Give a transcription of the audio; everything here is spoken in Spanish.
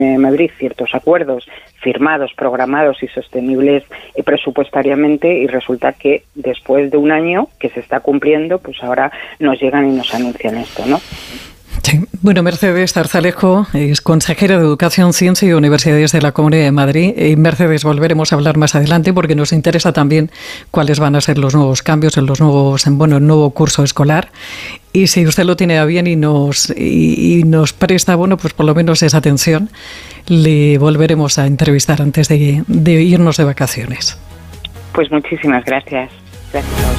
de Madrid ciertos acuerdos firmados, programados y sostenibles presupuestariamente, y resulta que después de un año que se está cumpliendo, pues ahora nos llegan y nos anuncian esto, ¿no? Sí. Bueno, Mercedes Zarzalejo es consejera de Educación, Ciencia y Universidades de la Comunidad de Madrid. Y Mercedes, volveremos a hablar más adelante porque nos interesa también cuáles van a ser los nuevos cambios en el nuevo curso escolar. Y si usted lo tiene a bien y nos presta, pues por lo menos esa atención, le volveremos a entrevistar antes de irnos de vacaciones. Pues muchísimas gracias. Gracias a vosotros.